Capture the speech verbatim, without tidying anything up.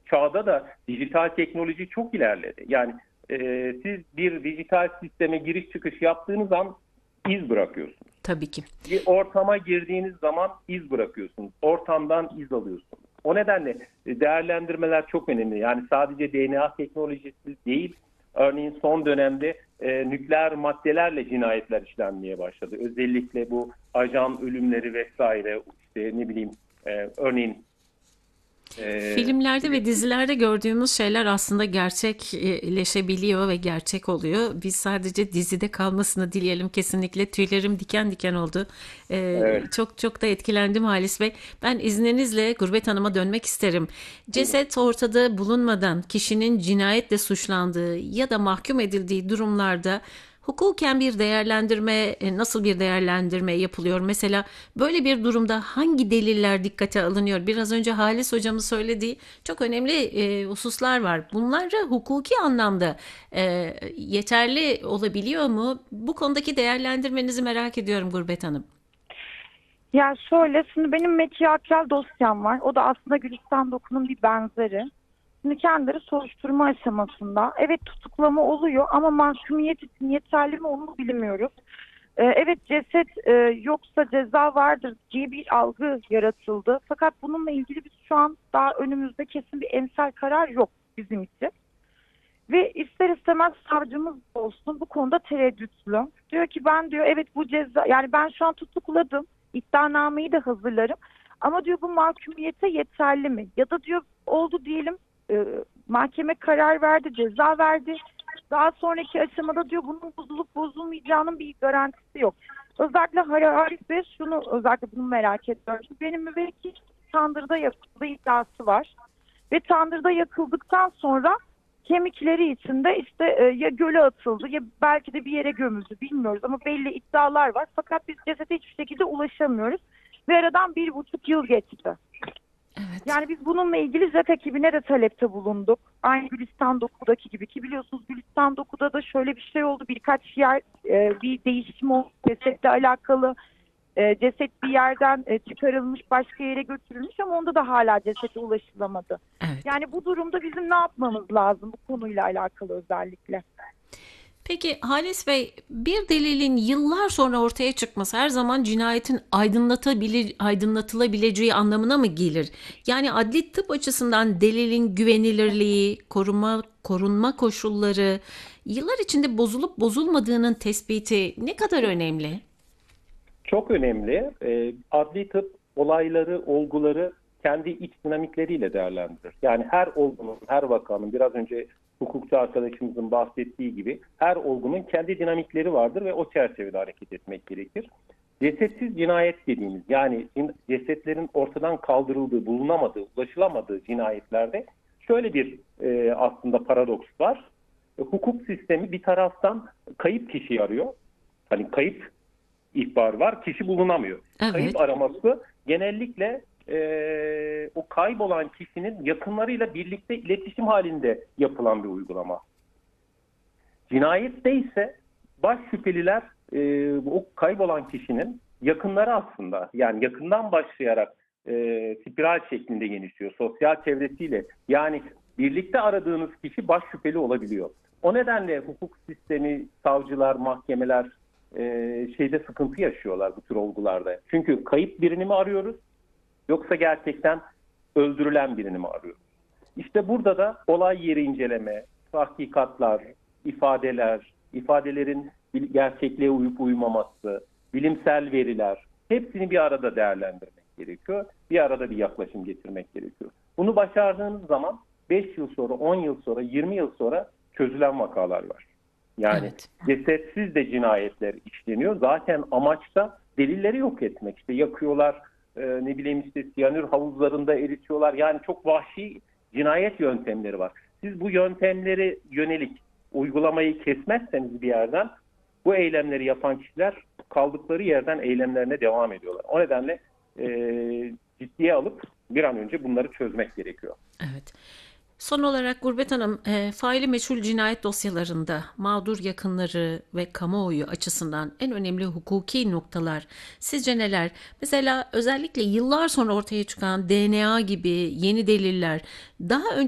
çağda da dijital teknoloji çok ilerledi. Yani e, siz bir dijital sisteme giriş çıkış yaptığınız zaman iz bırakıyorsunuz. Tabii ki. Bir ortama girdiğiniz zaman iz bırakıyorsunuz. Ortamdan iz alıyorsunuz. O nedenle değerlendirmeler çok önemli. Yani sadece D N A teknolojisi değil, örneğin son dönemde e, nükleer maddelerle cinayetler işlenmeye başladı. Özellikle bu ajan ölümleri vesaire, işte ne bileyim, e, örneğin e, Filmlerde ve dizilerde gördüğümüz şeyler aslında gerçekleşebiliyor ve gerçek oluyor. Biz sadece dizide kalmasını dileyelim kesinlikle. Tüylerim diken diken oldu. Ee, evet, çok çok da etkilendim Halis Bey. Ben izninizle Gurbet Hanım'a dönmek isterim. buyurun. Ceset ortada bulunmadan kişinin cinayetle suçlandığı ya da mahkum edildiği durumlarda hukuken bir değerlendirme, e, nasıl bir değerlendirme yapılıyor? Mesela böyle bir durumda hangi deliller dikkate alınıyor? Biraz önce Halis hocamın söylediği çok önemli e, hususlar var. Bunlar hukuki anlamda e, yeterli olabiliyor mu? Bu konudaki değerlendirmenizi merak ediyorum Gurbet Hanım. Ya şöyle, şimdi benim Mekiakel dosyam var. O da aslında Gülistan Doku'nun bir benzeri. Şimdi kendileri soruşturma aşamasında. Evet, tutuklama oluyor ama mahkumiyet için yeterli mi onu bilmiyoruz. Ee, evet, ceset e, yoksa ceza vardır diye bir algı yaratıldı. Fakat bununla ilgili biz şu an daha önümüzde kesin bir emsal karar yok bizim için. Ve ister istemez savcımız olsun bu konuda tereddütlü. Diyor ki ben diyor evet bu ceza, yani ben şu an tutukladım. İddianameyi de hazırlarım. Ama diyor bu mahkumiyete yeterli mi? Ya da diyor oldu diyelim, e, mahkeme karar verdi, ceza verdi. Daha sonraki aşamada diyor bunun bozulup bozulmayacağının bir garantisi yok. Özellikle Haris Bey şunu özellikle bunu merak ediyorum. Şimdi benim müvekkil tandırda yakıldığı iddiası var. Ve tandırda yakıldıktan sonra kemikleri içinde işte e, ya göle atıldı ya belki de bir yere gömüldü, bilmiyoruz ama belli iddialar var. Fakat biz cesete hiçbir şekilde ulaşamıyoruz. Ve aradan bir buçuk yıl geçti. Evet. Yani biz bununla ilgili JET ekibine de talepte bulunduk. Aynı Gülistan Doku'daki gibi, ki biliyorsunuz Gülistan Doku'da da şöyle bir şey oldu. Birkaç yer e, bir değişim oldu cesetle alakalı. E, ceset bir yerden e, çıkarılmış, başka yere götürülmüş ama onda da hala cesete ulaşılamadı. Evet. Yani bu durumda bizim ne yapmamız lazım bu konuyla alakalı özellikle? Peki Halis Bey, bir delilin yıllar sonra ortaya çıkması her zaman cinayetin aydınlatabilir, aydınlatılabileceği anlamına mı gelir? Yani adli tıp açısından delilin güvenilirliği, koruma, korunma koşulları, yıllar içinde bozulup bozulmadığının tespiti ne kadar önemli? Çok önemli. E, adli tıp olayları, olguları kendi iç dinamikleriyle değerlendirir. Yani her olgunun, her vakanın, biraz önce hukukçu arkadaşımızın bahsettiği gibi her olgunun kendi dinamikleri vardır ve o çerçevede hareket etmek gerekir. Cesetsiz cinayet dediğimiz, yani cesetlerin ortadan kaldırıldığı, bulunamadığı, ulaşılamadığı cinayetlerde şöyle bir e, aslında paradoks var. E, hukuk sistemi bir taraftan kayıp kişiyi arıyor. Hani kayıp ihbar var, kişi bulunamıyor. Evet. Kayıp araması genellikle e, o kaybolan kişinin yakınlarıyla birlikte iletişim halinde yapılan bir uygulama. Cinayette ise baş şüpheliler e, o kaybolan kişinin yakınları aslında. Yani yakından başlayarak e, spiral şeklinde genişliyor sosyal çevresiyle. Yani birlikte aradığınız kişi baş şüpheli olabiliyor. O nedenle hukuk sistemi, savcılar, mahkemeler e, şeyde sıkıntı yaşıyorlar bu tür olgularda. Çünkü kayıp birini mi arıyoruz yoksa gerçekten öldürülen birini mi arıyoruz? İşte burada da olay yeri inceleme, tahkikatlar, ifadeler, ifadelerin gerçekliğe uyup uymaması, bilimsel veriler, hepsini bir arada değerlendirmek gerekiyor. Bir arada bir yaklaşım getirmek gerekiyor. Bunu başardığınız zaman beş yıl sonra, on yıl sonra, yirmi yıl sonra çözülen vakalar var. Yani Evet. cesetsiz de cinayetler işleniyor. Zaten amaç da delilleri yok etmek. İşte yakıyorlar, e, ne bileyim işte siyanür havuzlarında eritiyorlar. Yani çok vahşi cinayet yöntemleri var. Siz bu yöntemleri yönelik uygulamayı kesmezseniz bir yerden, bu eylemleri yapan kişiler kaldıkları yerden eylemlerine devam ediyorlar. O nedenle e, ciddiye alıp bir an önce bunları çözmek gerekiyor. Evet. Son olarak Gurbet Hanım, e, faili meçhul cinayet dosyalarında mağdur yakınları ve kamuoyu açısından en önemli hukuki noktalar sizce neler? Mesela özellikle yıllar sonra ortaya çıkan D N A gibi yeni deliller daha önce